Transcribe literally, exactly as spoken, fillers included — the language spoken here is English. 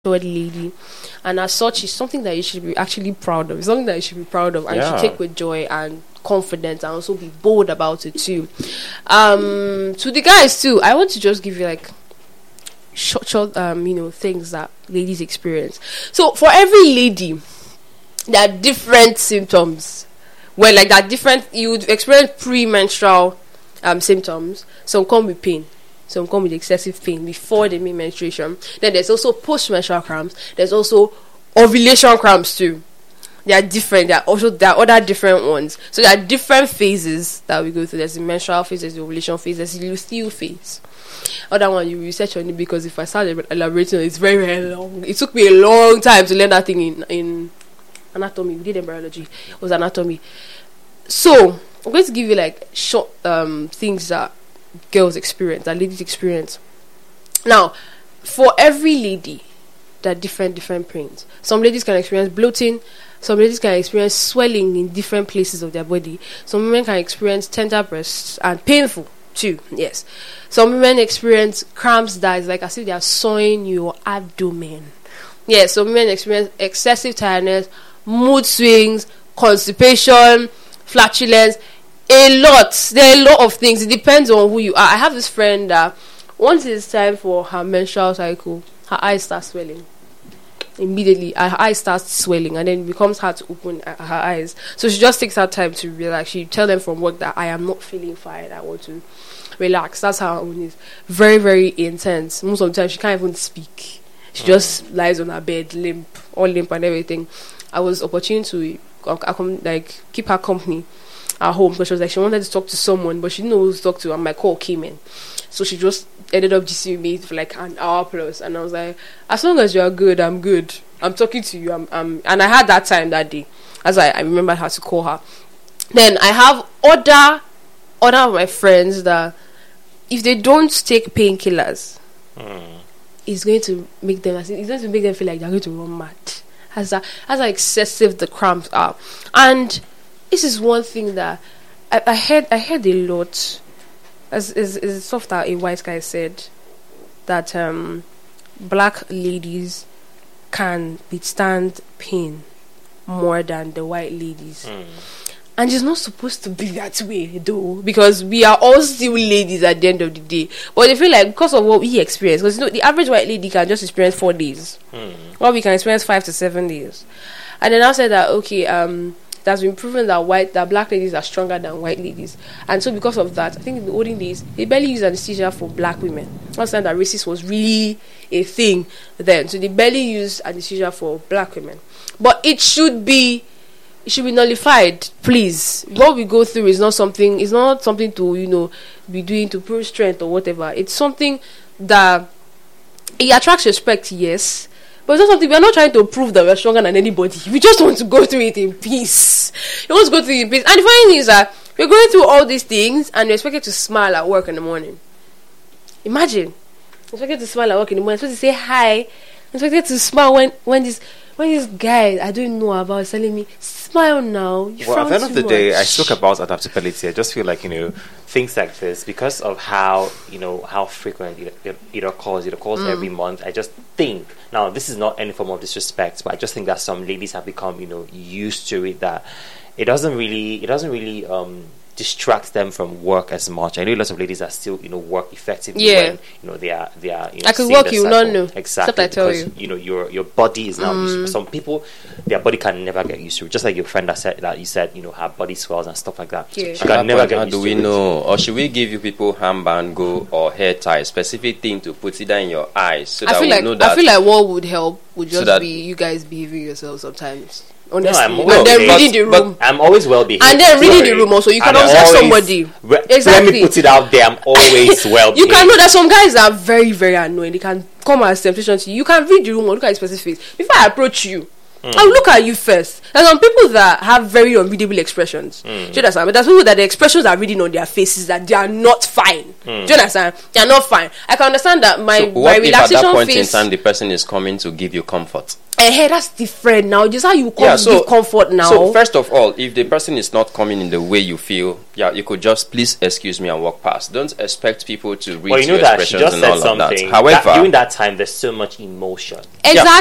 lady, and as such, it's something that you should be actually proud of. It's something that you should be proud of, and yeah. you should take with joy and confidence, and also be bold about it too. Um, to the guys too, I want to just give you like short, short, um, you know, things that ladies experience. So for every lady, there are different symptoms. Well, like that different, you would experience pre-menstrual um symptoms. Some come with pain. Some come with excessive pain before they meet menstruation. Then there's also post-menstrual cramps. There's also ovulation cramps too. They are different. There are also there are other different ones. So there are different phases that we go through. There's the menstrual phase, there's the ovulation phase, there's the luteal phase. Other one, you research on it, because if I start elaborating on it, it's very, very long. It took me a long time to learn that thing in, in anatomy. We did embryology. It was anatomy. So I'm going to give you like short um things that girls experience, that ladies experience. Now, for every lady, there are different different pains. Some ladies can experience bloating. Some ladies can experience swelling in different places of their body. Some women can experience tender breasts and painful too. Yes. Some women experience cramps that is like as if they are sewing your abdomen. Yes. Some women experience excessive tiredness, mood swings, constipation, flatulence. A lot. There are a lot of things. It depends on who you are. I have this friend that once it's time for her menstrual cycle, her eyes start swelling. Immediately, her eyes start swelling, and then it becomes hard to open her eyes. So she just takes her time to relax. She tell them from work that I am not feeling fine. I want to relax. That's how her own is. Very, very intense. Most of the time, she can't even speak. She just lies on her bed, limp, all limp and everything. I was opportune to like keep her company at home, because she was like she wanted to talk to someone, but she didn't know who to talk to, and my call came in, so she just ended up GCing me for like an hour plus, and I was like, as long as you are good, I'm good. I'm talking to you. I'm, I'm and I had that time that day, as I, I remembered how to call her. Then I have other other of my friends that if they don't take painkillers, mm. it's going to make them it's going to make them feel like they're going to run mad. As that as how excessive the cramps are. And this is one thing that I, I heard I heard a lot. As is is stuff that a white guy said, that um black ladies can withstand pain more than the white ladies. Mm. And it's not supposed to be that way though, because we are all still ladies at the end of the day. But I feel like because of what we experience, because you know the average white lady can just experience four days, mm. while we can experience five to seven days. And then I said that okay, um. it has been proven that white that black ladies are stronger than white ladies, and so because of that, I think in the olden days they barely used anesthesia for black women. Last time that racist was really a thing then, so they barely used anesthesia for black women. But it should be, it should be nullified, please. What we go through is not something. It's not something to you know be doing to prove strength or whatever. It's something that it attracts respect, yes. But it's not something, we're not trying to prove that we're stronger than anybody. We just want to go through it in peace. You want to go through it in peace. And the funny thing is that we're going through all these things and you're expected to smile at work in the morning. Imagine. You're expected to smile at work in the morning. You're supposed to say hi. You're expected to smile when, when this when this guy I don't know about is telling me, smile now. You well, at the end of the much. day, I spoke about adaptability. I just feel like, you know, things like this, because of how, you know, how frequent it, it, it occurs, it occurs mm. every month, I just think, now this is not any form of disrespect, but I just think that some ladies have become, you know, used to it, that it doesn't really, it doesn't really, um, distract them from work as much. I know lots of ladies that still, you know, work effectively yeah. when, you know, they are, they are, you know, I could work, you not know. Exactly. I tell because, you. you know, your, your body is now mm. used to it. Some people, their body can never get used to it. Just like your friend that said, that you said, you know, her body swells and stuff like that. Yeah. She can never get how used do to we it. know? Or should we give you people handband go or hair tie, specific thing to put either in your eyes, so I that feel we like know that I feel like what would help would just so be you guys behaving yourselves sometimes. No, Honestly, I'm and always then behaved. reading the But room, I'm always well behaved. and then reading Sorry. the room also. You can And I'm observe always- somebody. Re- Exactly. Let me put it out there. I'm always well You behaved. can know that some guys are very, very annoying. They can come as temptation to you. You can read the room or look at his specific face. Before I approach you, Mm. I'll look at you first. There's some people that have very unreadable expressions. Mm. Do you understand? But there's people that the expressions are reading on their faces that they are not fine. Mm. Do you understand? They are not fine. I can understand that my, so what my relaxation if at that point face, in time the person is coming to give you comfort? Hey, that's different now. Just how you come yeah, to so, give comfort now. So first of all, if the person is not coming in the way you feel, yeah, you could just please excuse me and walk past. Don't expect people to read well, you know your that she expressions just and said all something. of that. However, that, during that time, there's so much emotion. Exactly.